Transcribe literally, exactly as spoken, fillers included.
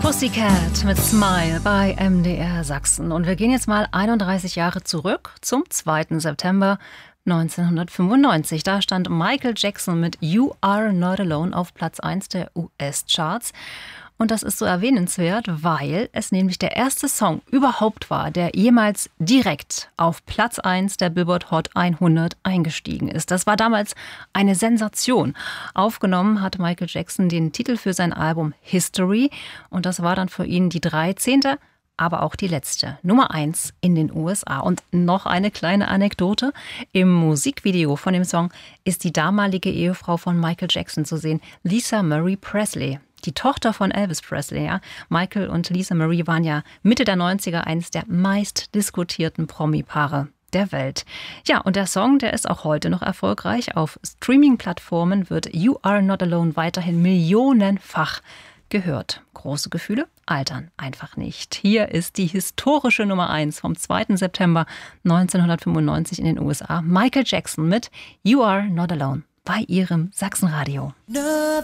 Pussycat mit Smile bei M D R Sachsen. Und wir gehen jetzt mal einunddreißig Jahre zurück zum zweiten September neunzehnhundertfünfundneunzig. Da stand Michael Jackson mit You Are Not Alone auf Platz eins der U S-Charts. Und das ist so erwähnenswert, weil es nämlich der erste Song überhaupt war, der jemals direkt auf Platz eins der Billboard Hot hundert eingestiegen ist. Das war damals eine Sensation. Aufgenommen hat Michael Jackson den Titel für sein Album History. Und das war dann für ihn die dreizehnte, aber auch die letzte Nummer eins in den U S A. Und noch eine kleine Anekdote. Im Musikvideo von dem Song ist die damalige Ehefrau von Michael Jackson zu sehen, Lisa Marie Presley. Die Tochter von Elvis Presley, ja. Michael und Lisa Marie waren ja Mitte der neunziger eines der meist diskutierten Promi-Paare der Welt. Ja, und der Song, der ist auch heute noch erfolgreich. Auf Streaming-Plattformen wird You Are Not Alone weiterhin millionenfach gehört. Große Gefühle altern einfach nicht. Hier ist die historische Nummer eins vom zweiten September neunzehnhundertfünfundneunzig in den U S A. Michael Jackson mit You Are Not Alone bei Ihrem Sachsenradio. Never